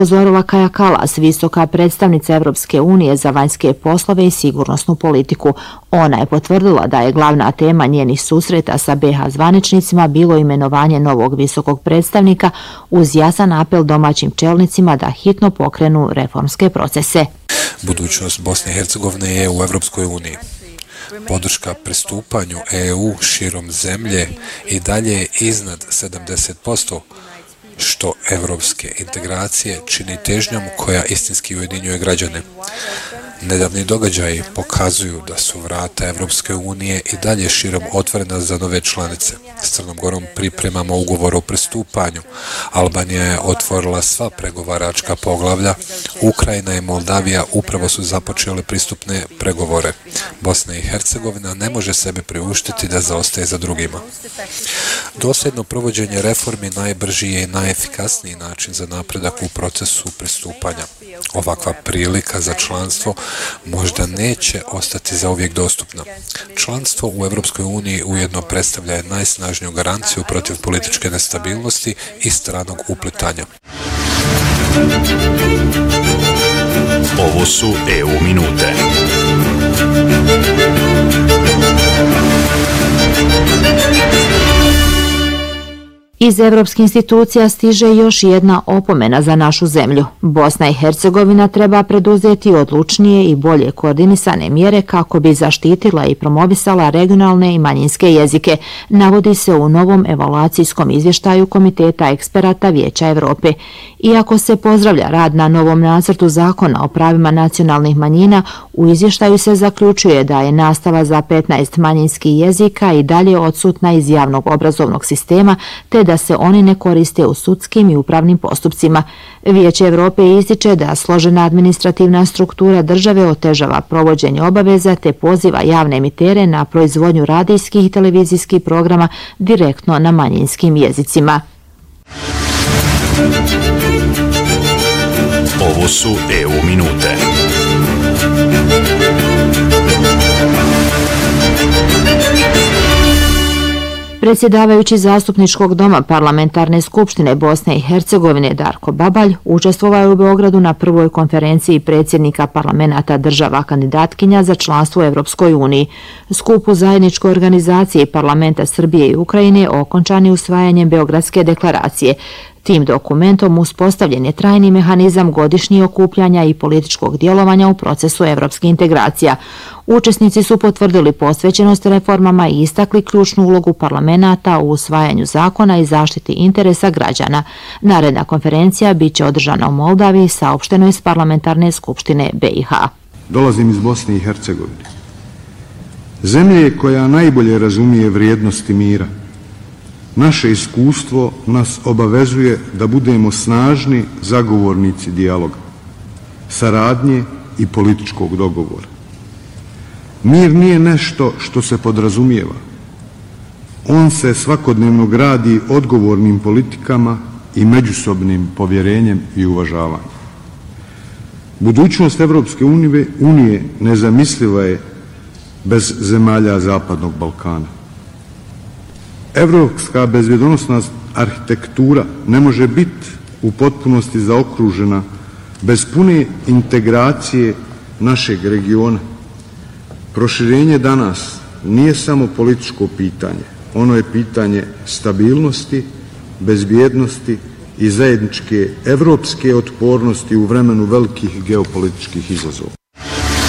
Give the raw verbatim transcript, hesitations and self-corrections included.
Zorova Kaja Kallas, visoka predstavnica Evropske unije za vanjske poslove i sigurnosnu politiku. Ona je potvrdila da je glavna tema njenih susreta sa be ha zvaničnicima bilo imenovanje novog visokog predstavnika uz jasan apel domaćim čelnicima da hitno pokrenu reformske procese. Budućnost Bosne i Hercegovine je u Evropskoj uniji. Podrška pristupanju e u širom zemlje i dalje je iznad sedamdeset posto, što evropske integracije čini težnjom koja istinski ujedinjuje građane. Nedavni događaji pokazuju da su vrata Evropske unije i dalje širom otvorena za nove članice. S Crnom Gorom pripremamo ugovor o pristupanju. Albanija je otvorila sva pregovaračka poglavlja. Ukrajina i Moldavija upravo su započeli pristupne pregovore. Bosna i Hercegovina ne može sebe priuštiti da zaostaje za drugima. Dosljedno provođenje reformi najbrži je i najefikasniji način za napredak u procesu pristupanja. Ovakva prilika za članstvo možda neće ostati zauvijek dostupna. Članstvo u Evropskoj uniji ujedno predstavlja najsnažniju garanciju protiv političke nestabilnosti i stranog uplitanja. Ovo su e u minute. Iz evropskih institucija stiže još jedna opomena za našu zemlju. Bosna i Hercegovina treba preduzeti odlučnije i bolje koordinisane mjere kako bi zaštitila i promovisala regionalne i manjinske jezike, navodi se u novom evaluacijskom izvještaju Komiteta eksperata Vijeća Evrope. Iako se pozdravlja rad na novom nacrtu zakona o pravima nacionalnih manjina, u izvještaju se zaključuje da je nastava za petnaest manjinskih jezika i dalje odsutna iz javnog obrazovnog sistema, te da se oni ne koriste u sudskim i upravnim postupcima. Vijeće Evrope ističe da složena administrativna struktura države otežava provođenje obaveza te poziva javne emitere na proizvodnju radijskih i televizijskih programa direktno na manjinskim jezicima. Ovo su e u minute. Predsjedavajući Zastupničkog doma Parlamentarne skupštine Bosne i Hercegovine Darko Babalj učestvovao je u Beogradu na prvoj konferenciji predsjednika parlamenata država kandidatkinja za članstvo u Evropskoj uniji. Skup u zajedničkoj organizaciji parlamenta Srbije i Ukrajine okončan je usvajanjem Beogradske deklaracije. Tim dokumentom uspostavljen je trajni mehanizam godišnjih okupljanja i političkog djelovanja u procesu evropskih integracija. Učesnici su potvrdili posvećenost reformama i istakli ključnu ulogu parlamenta u usvajanju zakona i zaštiti interesa građana. Naredna konferencija bit će održana u Moldaviji, saopšteno iz Parlamentarne skupštine be i ha. Dolazim iz Bosne i Hercegovine. Zemlje koja najbolje razumije vrijednosti mira. Naše iskustvo nas obavezuje da budemo snažni zagovornici dijaloga, saradnje i političkog dogovora. Mir nije nešto što se podrazumijeva. On se svakodnevno gradi odgovornim politikama i međusobnim povjerenjem i uvažavanjem. Budućnost Evropske unije nezamisliva je bez zemalja Zapadnog Balkana. Evropska bezbjednosna arhitektura ne može biti u potpunosti zaokružena bez pune integracije našeg regiona. Proširenje danas nije samo političko pitanje, ono je pitanje stabilnosti, bezbjednosti i zajedničke evropske otpornosti u vremenu velikih geopolitičkih izazova.